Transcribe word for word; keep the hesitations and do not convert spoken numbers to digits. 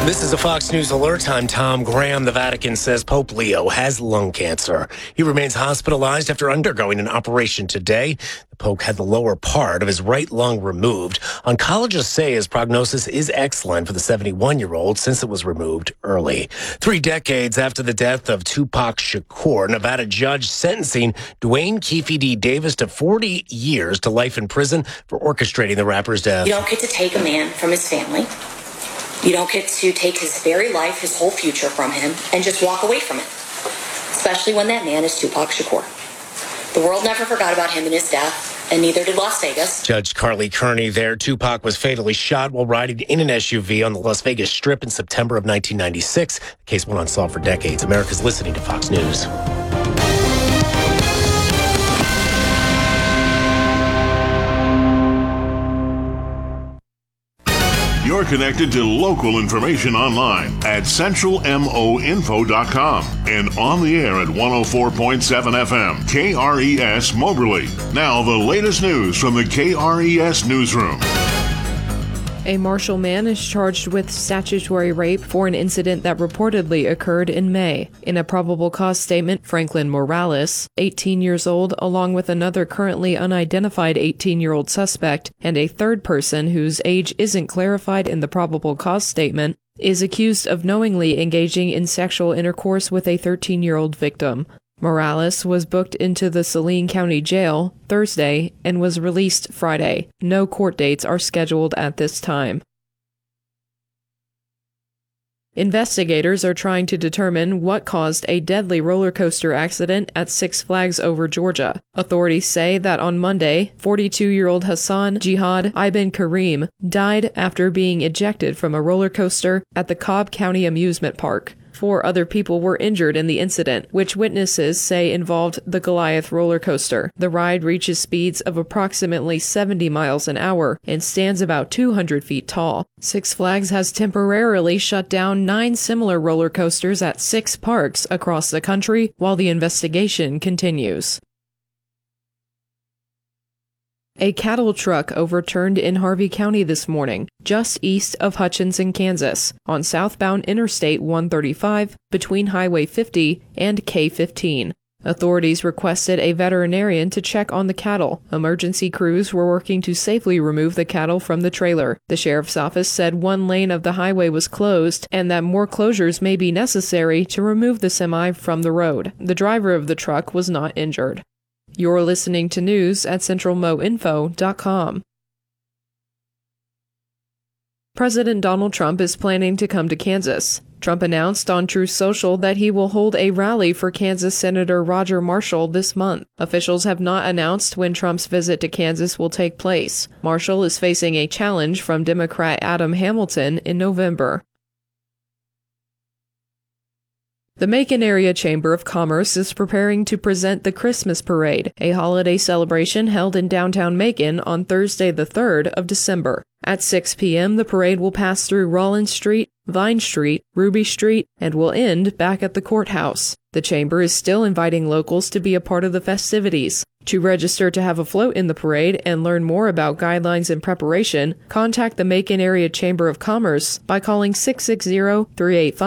This is a Fox News alert. I'm Tom Graham. The Vatican says Pope Leo has lung cancer. He remains hospitalized after undergoing an operation today. The Pope had the lower part of his right lung removed. Oncologists say his prognosis is excellent for the seventy-one-year-old since it was removed early. Three decades after the death of Tupac Shakur, Nevada judge sentencing Dwayne Keefe D. Davis to forty years to life in prison for orchestrating the rapper's death. You don't get to take a man from his family. You don't get to take his very life, his whole future from him, and just walk away from it, especially when that man is Tupac Shakur. The world never forgot about him and his death, and neither did Las Vegas. Judge Carly Kearney there. Tupac was fatally shot while riding in an S U V on the Las Vegas Strip in September of nineteen ninety-six. The case went unsolved for decades. America's listening to Fox News. You're connected to local information online at central mo info dot com and on the air at one oh four point seven F M, K R E S Moberly. Now, the latest news from the K R E S Newsroom. A Marshall man is charged with statutory rape for an incident that reportedly occurred in May. In a probable cause statement, Franklin Morales, eighteen years old, along with another currently unidentified eighteen-year-old suspect and a third person whose age isn't clarified in the probable cause statement, is accused of knowingly engaging in sexual intercourse with a thirteen-year-old victim. Morales was booked into the Saline County Jail Thursday and was released Friday. No court dates are scheduled at this time. Investigators are trying to determine what caused a deadly roller coaster accident at Six Flags Over Georgia. Authorities say that on Monday, forty-two-year-old Hassan Jihad Ibn Karim died after being ejected from a roller coaster at the Cobb County Amusement Park. Four other people were injured in the incident, which witnesses say involved the Goliath roller coaster. The ride reaches speeds of approximately seventy miles an hour and stands about two hundred feet tall. Six Flags has temporarily shut down nine similar roller coasters at six parks across the country while the investigation continues. A cattle truck overturned in Harvey County this morning, just east of Hutchinson, Kansas, on southbound Interstate one thirty-five between Highway fifty and K fifteen. Authorities requested a veterinarian to check on the cattle. Emergency crews were working to safely remove the cattle from the trailer. The sheriff's office said one lane of the highway was closed and that more closures may be necessary to remove the semi from the road. The driver of the truck was not injured. You're listening to news at central mo info dot com. President Donald Trump is planning to come to Kansas. Trump announced on Truth Social that he will hold a rally for Kansas Senator Roger Marshall this month. Officials have not announced when Trump's visit to Kansas will take place. Marshall is facing a challenge from Democrat Adam Hamilton in November. The Macon Area Chamber of Commerce is preparing to present the Christmas Parade, a holiday celebration held in downtown Macon on Thursday the third of December. At six p.m., the parade will pass through Rollins Street, Vine Street, Ruby Street, and will end back at the courthouse. The chamber is still inviting locals to be a part of the festivities. To register to have a float in the parade and learn more about guidelines and preparation, contact the Macon Area Chamber of Commerce by calling six six zero, three eight five